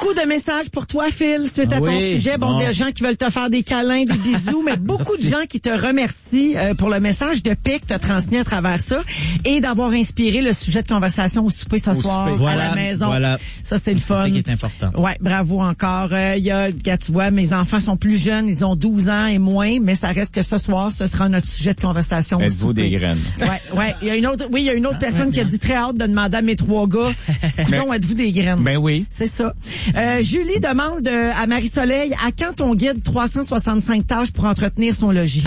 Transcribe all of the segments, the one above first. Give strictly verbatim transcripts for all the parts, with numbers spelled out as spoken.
beaucoup de messages pour toi, Phil, suite à oui, ton sujet. Bon, bon. des gens qui veulent te faire des câlins, des bisous, mais beaucoup de gens qui te remercient euh, pour le message de paix que tu as transmis à travers ça et d'avoir inspiré le sujet de conversation au souper ce Au soir souper. à Voilà, la maison. voilà. Ça, c'est le C'est fun. ça qui est important. Ouais, bravo encore. Il euh, y a, gars, tu vois, mes enfants sont plus jeunes, ils ont douze ans et moins, mais ça reste que ce soir, ce sera notre sujet de conversation au Êtes-vous souper. des graines? Ouais, ouais. Il y a une autre, oui, il y a une autre Ah, personne ouais, qui a bien. dit très hâte de demander à mes trois gars, coudonc, êtes-vous des graines? Ben oui. C'est ça. Euh, Julie demande euh, à Marie-Soleil, à quand ton guide trois cent soixante-cinq tâches pour entretenir son logis?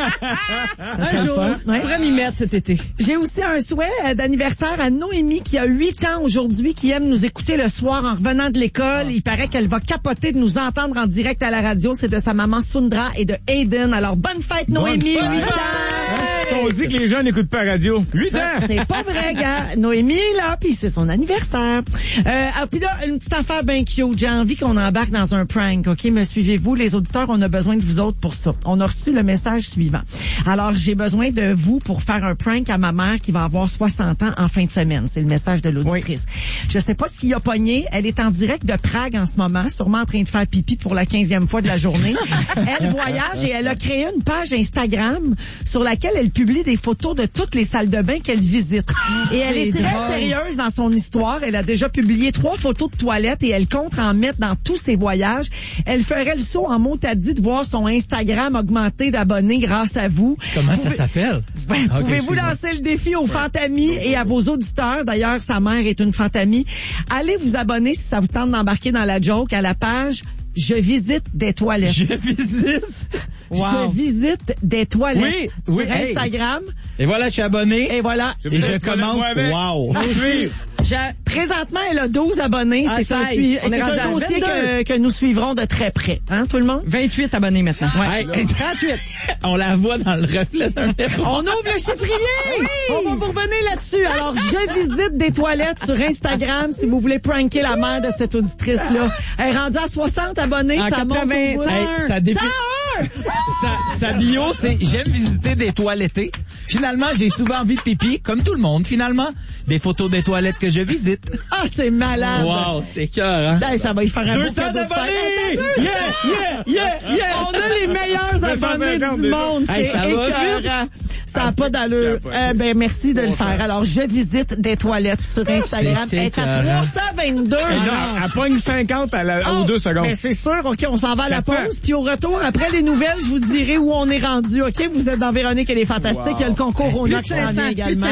Un jour, fun, ouais. on pourrait m'y mettre cet été. J'ai aussi un souhait euh, d'anniversaire à Noémie qui a huit ans aujourd'hui, qui aime nous écouter le soir en revenant de l'école. Il paraît qu'elle va capoter de nous entendre en direct à la radio. C'est de sa maman Sundra et de Aiden. Alors, bonne fête Noémie, Bonne huit fête. ans! On dit que les gens n'écoutent pas la radio. huit ans! C'est pas vrai, gars. Noémie est là, puis c'est son anniversaire. Euh, ah, puis là, une petite affaire bien cute. J'ai envie qu'on embarque dans un prank, OK? Me suivez-vous? Les auditeurs, on a besoin de vous autres pour ça. On a reçu le message suivant. Alors, j'ai besoin de vous pour faire un prank à ma mère qui va avoir soixante ans en fin de semaine. C'est le message de l'auditrice. Oui. Je sais pas ce qu'il a pogné. Elle est en direct de Prague en ce moment, sûrement en train de faire pipi pour la quinzième fois de la journée. Elle voyage et elle a créé une page Instagram sur laquelle elle publie des photos de toutes les salles de bain qu'elle visite. Et elle est très drôle. sérieuse dans son histoire. Elle a déjà publié trois photos de toilettes et elle compte en mettre dans tous ses voyages. Elle ferait le saut en mot à dit de voir son Instagram augmenter d'abonnés grâce à vous. Comment Pouvez- ça s'appelle? Ouais, Ok, Pouvez-vous excuse-moi. lancer le défi aux fantamis et à vos auditeurs? D'ailleurs, sa mère est une fantamie. Allez vous abonner si ça vous tente d'embarquer dans la joke à la page « Je visite des toilettes ». Je visite. Wow. Je visite des toilettes Oui, sur oui, hey. Instagram. Et voilà, je suis abonné. Et voilà. Et je commente. Wow. Je- présentement, elle a douze abonnés. Ah, c'est un, ça y sui- est, on c'est est un rendu à dossier que, vingt-deux. que nous suivrons de très près. Hein, tout le monde? vingt-huit abonnés maintenant. Ouais. trente-huit. On la voit dans le reflet d'un miroir. On ouvre le chiffrier! On va vous revenir là-dessus. Alors, je visite des toilettes sur Instagram si vous voulez pranker la mère de cette auditrice-là. Elle est rendue à soixante abonnés. En Ça monte au quatre-vingts. bout. Hey, ça défi- cent un! sa, sa bio, c'est « J'aime visiter des toilettés ». Finalement, j'ai souvent envie de pipi, comme tout le monde, finalement. Des photos des toilettes que je visite. Ah, c'est malade. Wow, c'est cœur, hein? Hey, ça va y faire un beau deux cents cadeau de fête. abonnés! Hey, ça Yeah, yeah, yeah, yeah! On a les meilleurs abonnés du monde. Hey, C'est ça va écœurant. Ça n'a pas d'allure. Euh, ben, merci de le faire. Alors, je visite des toilettes sur Instagram. C'est Elle est à écœurant. trois cent vingt-deux. Et là, elle pogne cinquante à la, Oh, aux deux secondes. ben c'est sûr. OK, on s'en va à la quatre cents. pause. Puis au retour, après les nouvelles, je vous dirai où on est rendu. OK, vous êtes dans Véronique et les Fantastiques. Il y a le concours au Nox qui s'en vient également.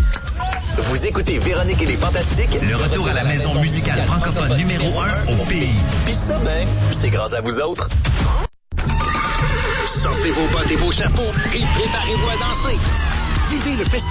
Vous écoutez Véronique et les Fantastiques, le retour à la maison musicale francophone numéro un au pays. Puis ça, ben, c'est grâce à vous autres. Sortez vos bottes et vos chapeaux et préparez-vous à danser. Vivez le festival.